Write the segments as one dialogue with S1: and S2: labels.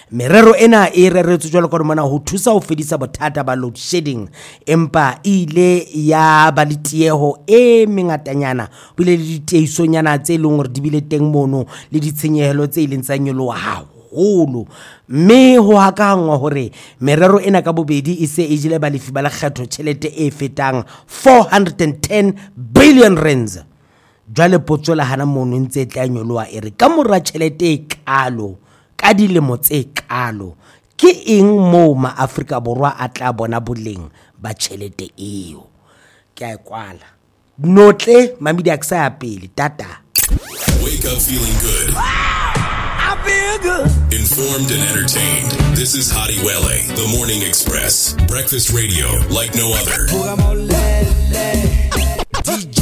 S1: merero ena e reretswe jwalo ka mona ho thusa ho fedisa bothata ba load shedding, empa ile ya ba le tieho e mengatanyana bile le diteisonyana tse leng hore di bile teng mono le ditshenyehelo tse ileng tsa nyoloha haholo, mme ho hakangwa hore merero ena ka bobedi e se e jile balefi ba lekgetho tjhelete e fetang 410 billion rands. Jwale potso la hana mono ntse tla nyoloha e re ka mora tjhelete e kalo ka dilemo tse kalo ke eng mo ma-Afrika Borwa a tla bona boleng ba tjhelete eo? Ke a kwala notle mamidi aksa ya pele tata.
S2: Wake up feeling good.
S3: I feel good.
S2: Informed and entertained. This is Hadi Wele, The Morning Express. Breakfast radio like no other.
S3: DJ.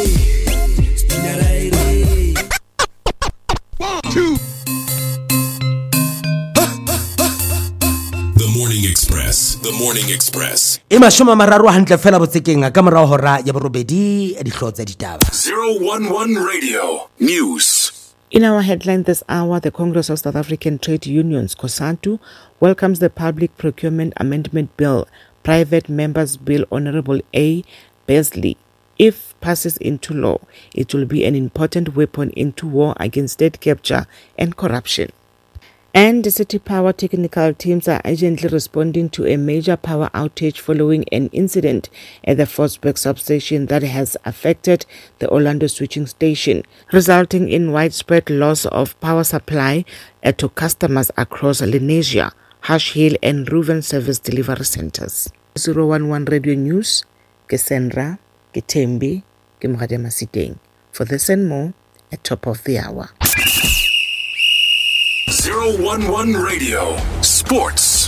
S2: The Morning Express. The Morning Express.
S1: Mashoma mararo hantle fela botsekeng ka morao hora ya borobedi dihlotse tsa ditaba.
S2: 011 Radio News.
S4: In our headline this hour, the Congress of South African Trade Unions, COSATU, welcomes the Public Procurement Amendment Bill, Private Members Bill Honorable A. Beasley. If passes into law, it will be an important weapon into war against state capture and corruption. And the City Power technical teams are urgently responding to a major power outage following an incident at the Forsberg substation that has affected the Orlando switching station, resulting in widespread loss of power supply to customers across Lenasia, Hush Hill and Reuven service delivery centers. 011 Radio News, Kesendra, Ketembi, Kimradema Siteng. For this and more, at top of the hour.
S2: 011 Radio Sports.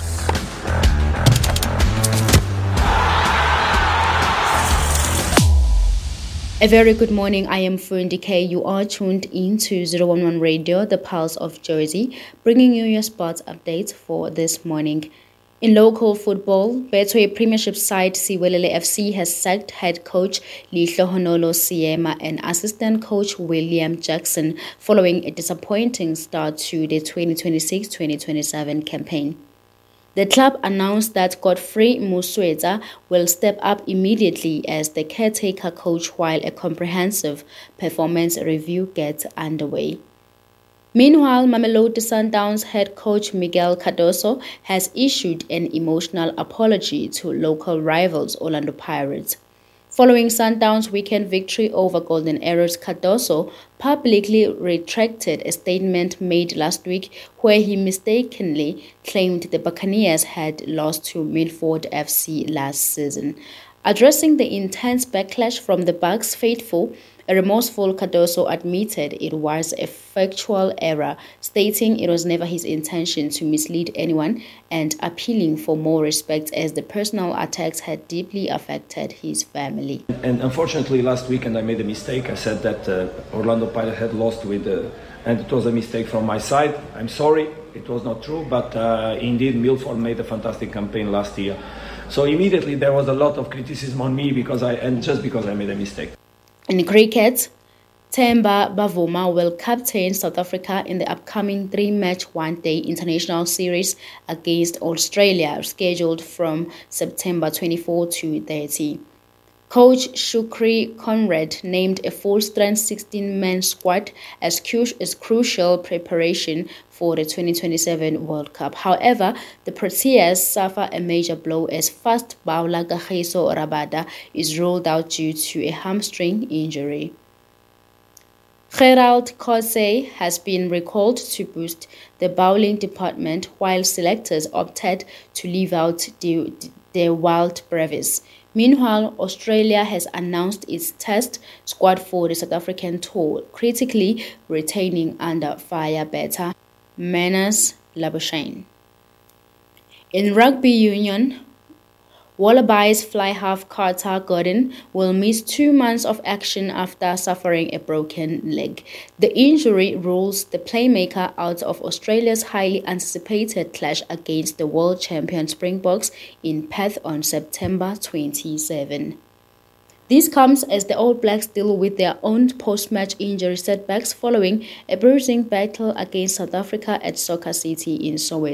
S5: A very good morning. I am Fundi K. You are tuned into 011 Radio, the Pulse of Jersey, bringing you your sports updates for this morning. In local football, Betway Premiership side Siwelele FC has sacked head coach Lihlohonolo Siema and assistant coach William Jackson following a disappointing start to the 2026-2027 campaign. The club announced that Godfrey Musweta will step up immediately as the caretaker coach while a comprehensive performance review gets underway. Meanwhile, Mamelodi Sundowns head coach Miguel Cardoso has issued an emotional apology to local rivals Orlando Pirates. Following Sundowns' weekend victory over Golden Arrows, Cardoso publicly retracted a statement made last week where he mistakenly claimed the Buccaneers had lost to Milford FC last season. Addressing the intense backlash from the Bucs faithful, a remorseful Cardoso admitted it was a factual error, stating it was never his intention to mislead anyone and appealing for more respect as the personal attacks had deeply affected his family.
S6: And unfortunately, last weekend I made a mistake. I said that Orlando Pirates had lost and it was a mistake from my side. I'm sorry, it was not true, but indeed Milford made a fantastic campaign last year. So immediately there was a lot of criticism on me because I made a mistake.
S5: In cricket, Themba Bavuma will captain South Africa in the upcoming 3-match one-day international series against Australia, scheduled from September 24 to 30. Coach Shukri Conrad named a full-strength 16-man squad as crucial preparation for the 2027 World Cup. However, the Proteas suffer a major blow as fast bowler Kagiso Rabada is ruled out due to a hamstring injury. Gerald Kosey has been recalled to boost the bowling department while selectors opted to leave out the Wild Brevis. Meanwhile, Australia has announced its test squad for the South African tour, critically retaining under fire batter Manus Labuschagne. In rugby union, Wallabies fly half Carter Gordon will miss 2 months of action after suffering a broken leg. The injury rules the playmaker out of Australia's highly anticipated clash against the world champion Springboks in Perth on September 27. This comes as the All Blacks deal with their own post-match injury setbacks following a bruising battle against South Africa at Soccer City in Soweto.